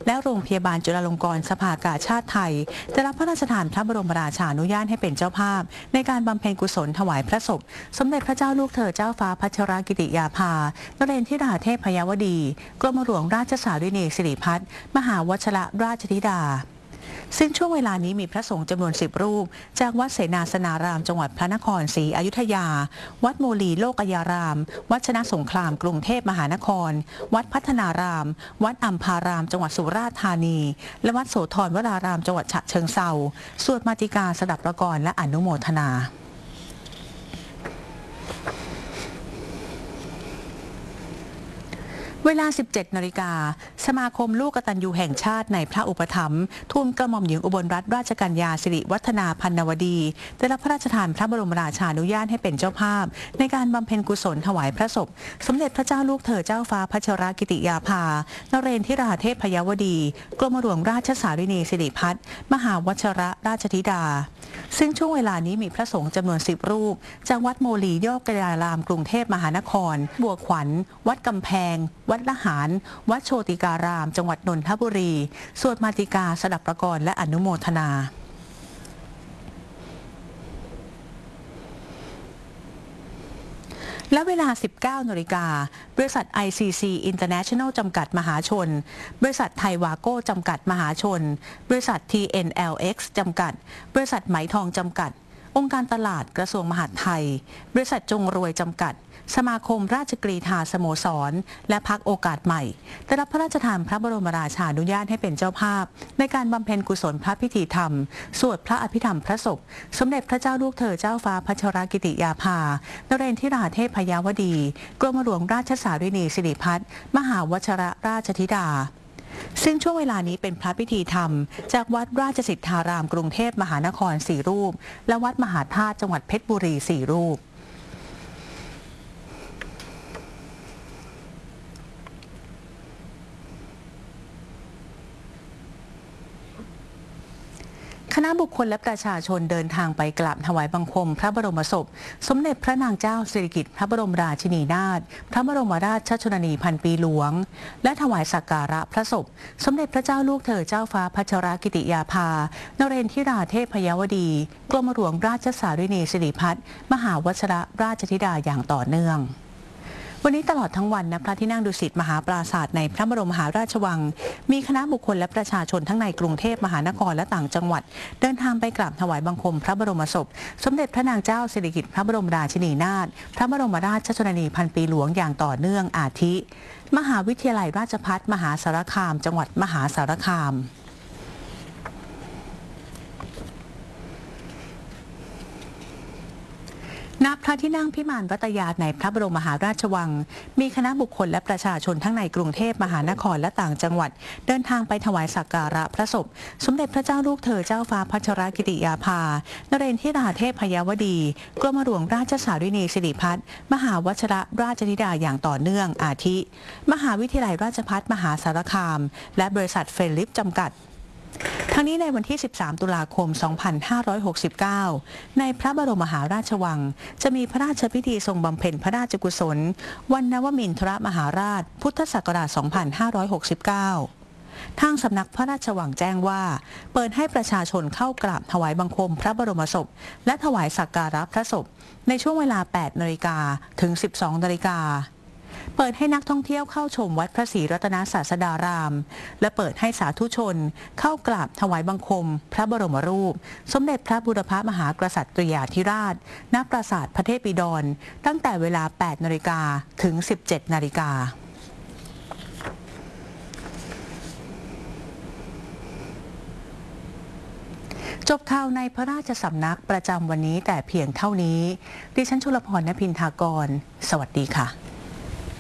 และโรงพยาบาลจุฬาลงกรณ์สภากาชาดไทยได้รับพระราชทานพระบรมราชานุญาตให้เป็นเจ้าภาพในการบำเพ็ญกุศลถวายพระศพสมเด็จพระเจ้าลูกเธอเจ้าฟ้าพัชรกิติยาภานเรนทิราเทพพยวดีกรมหลวงราชสารินีสิริพัฒน์มหาวชิรราชธิดาซึ่งช่วงเวลานี้มีพระสงฆ์จำนวน10 รูปจากวัดเสนาสนารามจังหวัดพระนครศรีอยุธยาวัดโมลีโลกยารามวัดชนะสงครามกรุงเทพมหานครวัดพัฒนารามวัดอัมพารามจังหวัดสุราษฎร์ธานีและวัดโสธรวรารามจังหวัดฉะเชิงเทราสวดมาติกาสดับประกรณ์และอนุโมทนาเวลา 17 นาฬิกาสมาคมลูกกตัญญูแห่งชาติในพระอุปถัมภ์ทูลกระหม่อมหญิงอุบลรัตนราชกัญญาสิริวัฒนาพันนวดีได้รับพระราชทานพระบรมราชานุญาตให้เป็นเจ้าภาพในการบำเพ็ญกุศลถวายพระศพสมเด็จพระเจ้าลูกเธอเจ้าฟ้าพัชรกิติยาภานเรนทิราเทพพยวดีกรมหลวงราชสารินีสิริพัฒน์มหาวชิรราชธิดาซึ่งช่วงเวลานี้มีพระสงฆ์จำนวน10 รูปจากวัดโมลีโยกยารามกรุงเทพมหานครบัวขวัญวัดกำแพงวัดละหารวัดโชติการามจังหวัดนนทบุรีสวดมาติกาสดับประกรณ์และอนุโมทนาและเวลา 19 นาฬิกาบริษัท ICC International จำกัดมหาชนบริษัทไทยวาโก้จำกัดมหาชนบริษัท TNLX จำกัดบริษัทไหมทองจำกัดองค์การตลาดกระทรวงมหาดไทยบริษัทจงรวยจำกัดสมาคมราชกรีฑาสโมสรและพรรคโอกาสใหม่ได้รับพระราชทานพระบรมราชานุญาตให้เป็นเจ้าภาพในการบำเพ็ญกุศลพระพิธีธรรมสวดพระอภิธรรมพระศพสมเด็จพระเจ้าลูกเธอเจ้าฟ้าพัชรกิติยาภานเรนทิราเทพพยวดีกรมหลวงราชสารินีสิริพัฒน์มหาวชิรราชธิดาซึ่งช่วงเวลานี้เป็นพระพิธีธรรมจากวัดราชสิทธารามกรุงเทพมหานคร4 รูปและวัดมหาธาตุจังหวัดเพชรบุรี4 รูปคณะบุคคลและประชาชนเดินทางไปกราบถวายบังคมพระบรมศพสมเด็จพระนางเจ้าสิริกิติ์พระบรมราชินีนาถพระบรมราชชนนีพันปีหลวงและถวายสักการะพระศพสมเด็จพระเจ้าลูกเธอเจ้าฟ้าพัชรกิติยาภานเรนทิราเทพพยวดีกรมหลวงราชสารินีสิริพัฒน์มหาวชิรราชธิดาอย่างต่อเนื่องวันนี้ตลอดทั้งวันณพระที่นั่งดุสิตมหาปราสาทในพระบรมมหาราชวังมีคณะบุคคลและประชาชนทั้งในกรุงเทพมหานครและต่างจังหวัดเดินทางไปกราบถวายบังคมพระบรมศพสมเด็จพระนางเจ้าสิริกิติ์พระบรมราชินีนาถพระบรมราชชนนีพันปีหลวงอย่างต่อเนื่องอาทิ มหาวิทยาลัยราชภัฏมหาสารคามจังหวัดมหาสารคามณพระที่นั่งพิมานรัตยาในพระบรมมหาราชวังมีคณะบุคคลและประชาชนทั้งในกรุงเทพมหานครและต่างจังหวัดเดินทางไปถวายสักการะพระศพสมเด็จพระเจ้าลูกเธอเจ้าฟ้าพัชรกิติยาภานเรนทิราเทพพยวดีกรมหลวงราชสารินีสิริพัฒน์มหาวชิรราชธิดาอย่างต่อเนื่องอาทิ มหาวิทยาลัยราชภัฏมหาสารคามและบริษัทเฟลิปจำกัดทั้งนี้ในวันที่ 13 ตุลาคม 2569 ในพระบรมมหาราชวังจะมีพระราชพิธีทรงบำเพ็ญพระราชกุศลวันนวมินทรมหาราชพุทธศักราช 2569 ทางสำนักพระราชวังแจ้งว่าเปิดให้ประชาชนเข้ากราบถวายบังคมพระบรมศพและถวายสักการะพระศพในช่วงเวลา 8 นาฬิกาถึง 12 นาฬิกาเปิดให้นักท่องเที่ยวเข้าชมวัดพระศรีรัตนศาสดารามและเปิดให้สาธุชนเข้ากราบถวายบังคมพระบรมรูปสมเด็จพระบูรพมหากษัตริยาธิราชณปราสาทพระเทพบิดรตั้งแต่เวลา 8 นาฬิกาถึง 17 นาฬิกาจบข่าวในพระราชสำนักประจำวันนี้แต่เพียงเท่านี้ดิฉันชุลพร ณ พินทากรสวัสดีค่ะ